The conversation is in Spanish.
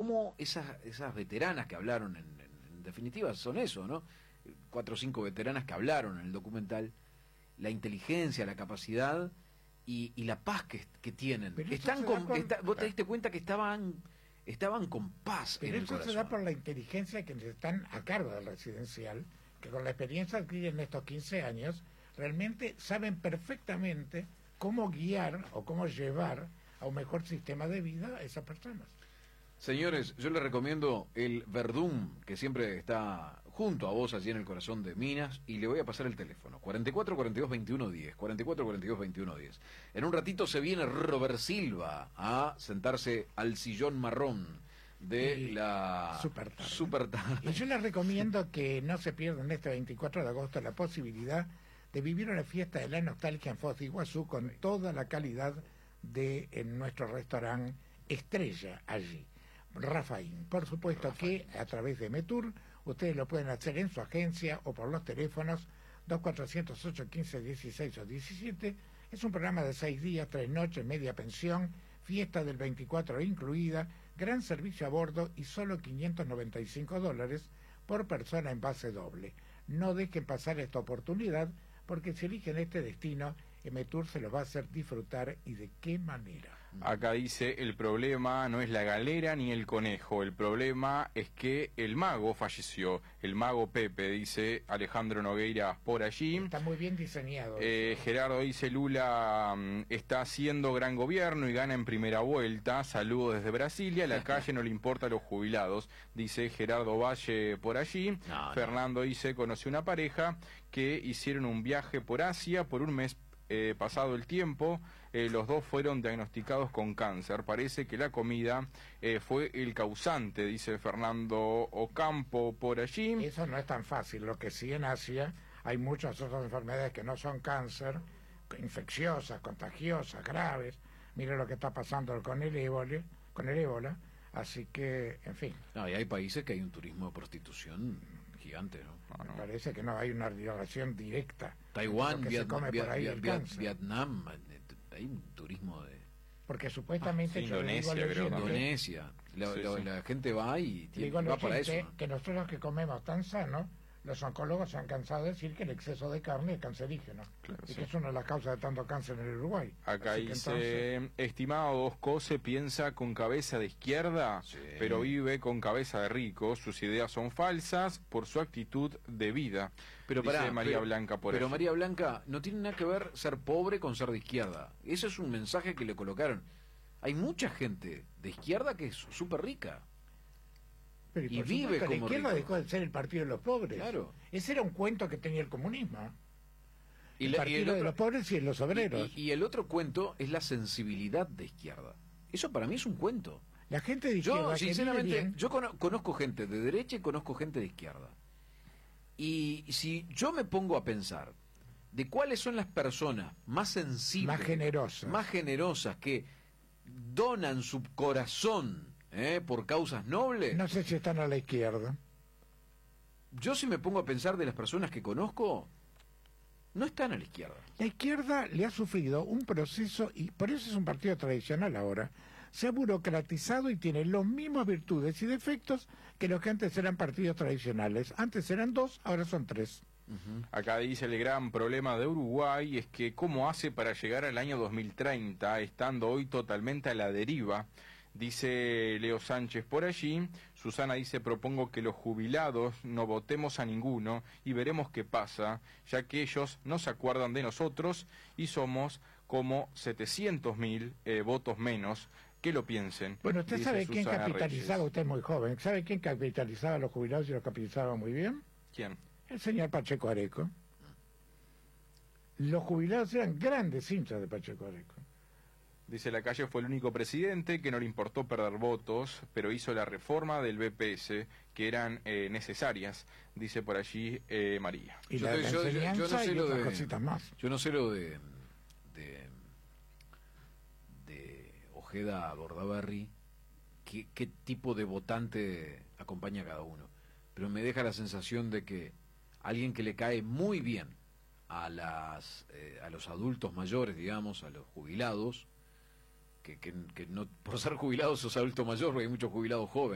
cómo esas veteranas que hablaron, en definitiva son eso, ¿no? 4 o 5 veteranas que hablaron en el documental, la inteligencia, la capacidad y la paz que tienen. Vos te diste cuenta que estaban con paz en el corazón. Pero eso se da por la inteligencia que están a cargo del residencial, que con la experiencia adquirida en estos 15 años, realmente saben perfectamente cómo guiar o cómo llevar a un mejor sistema de vida a esas personas. Señores, yo les recomiendo el Verdún, que siempre está junto a vos allí en el corazón de Minas, y le voy a pasar el teléfono, 44 42 21 10, 44 42 21 10. En un ratito se viene Robert Silva a sentarse al sillón marrón de la Super Tarde. Y yo les recomiendo que no se pierdan este 24 de agosto la posibilidad de vivir una fiesta de la nostalgia en Foz de Iguazú con toda la calidad de nuestro restaurante estrella allí. Rafaín. Por supuesto que a través de Metur ustedes lo pueden hacer en su agencia o por los teléfonos 2408 15 16 o 17. Es un programa de 6 días, 3 noches, media pensión, fiesta del 24 incluida, gran servicio a bordo y solo $595 por persona en base doble. No dejen pasar esta oportunidad, porque si eligen este destino, Metur se lo va a hacer disfrutar. ¿Y de qué manera? Acá dice, el problema no es la galera ni el conejo, el problema es que el mago falleció, el mago Pepe, dice Alejandro Nogueira por allí. Está muy bien diseñado. Gerardo dice, Lula está haciendo gran gobierno y gana en primera vuelta, saludos desde Brasilia, la calle no le importa a los jubilados, dice Gerardo Valle por allí. Fernando dice, conoció una pareja que hicieron un viaje por Asia por un mes. Pasado el tiempo, los dos fueron diagnosticados con cáncer. Parece que la comida fue el causante, dice Fernando Ocampo por allí. Eso no es tan fácil. Lo que sí, en Asia hay muchas otras enfermedades que no son cáncer, infecciosas, contagiosas, graves. Mire lo que está pasando con el ébola. Así que, en fin. No, y hay países que hay un turismo de prostitución gigante, ¿no? Me parece que no hay una relación directa. Taiwán, Vietnam, hay un turismo de... Porque supuestamente... Indonesia, creo. Indonesia. La gente va y va para eso, ¿no? Que nosotros que comemos tan sano, los oncólogos se han cansado de decir que el exceso de carne es cancerígeno. Claro, y que es una de las causas de tanto cáncer en el Uruguay. Acá dice, estimado Bosco, se piensa con cabeza de izquierda, pero vive con cabeza de rico. Sus ideas son falsas por su actitud de vida. Pero dice María Blanca por Pero María Blanca, no tiene nada que ver ser pobre con ser de izquierda. Eso es un mensaje que le colocaron. Hay mucha gente de izquierda que es súper rica. Y vive como la izquierda dejó de ser el partido de los pobres. Claro. Ese era un cuento que tenía el comunismo. El partido de los pobres y de los obreros. Y el otro cuento es la sensibilidad de izquierda. Eso para mí es un cuento. La gente de izquierda... Yo, sinceramente, yo conozco gente de derecha y conozco gente de izquierda. Y si yo me pongo a pensar de cuáles son las personas más sensibles, más generosas, que donan su corazón por causas nobles. No sé si están a la izquierda. Yo si me pongo a pensar de las personas que conozco, no están a la izquierda. La izquierda le ha sufrido un proceso, y por eso es un partido tradicional ahora. Se ha burocratizado y tiene las mismas virtudes y defectos que los que antes eran partidos tradicionales. Antes eran 2, ahora son 3. Acá dice, el gran problema de Uruguay es que cómo hace para llegar al año 2030 estando hoy totalmente a la deriva. Dice Leo Sánchez por allí. Susana dice, propongo que los jubilados no votemos a ninguno y veremos qué pasa, ya que ellos no se acuerdan de nosotros y somos como 700.000 votos menos. Que lo piensen. Bueno, usted sabe quién capitalizaba, usted es muy joven, ¿sabe quién capitalizaba a los jubilados y los capitalizaba muy bien? ¿Quién? El señor Pacheco Areco. Los jubilados eran grandes hinchas de Pacheco Areco. Dice, la calle fue el único presidente que no le importó perder votos, pero hizo la reforma del BPS, que eran necesarias, dice por allí María. Y yo no sé lo de cositas más. Yo no sé lo de Ojeda Bordaberry, qué tipo de votante acompaña a cada uno. Pero me deja la sensación de que alguien que le cae muy bien a los adultos mayores, digamos, a los jubilados, que no por ser jubilados sos adulto mayor, porque hay muchos jubilados jóvenes.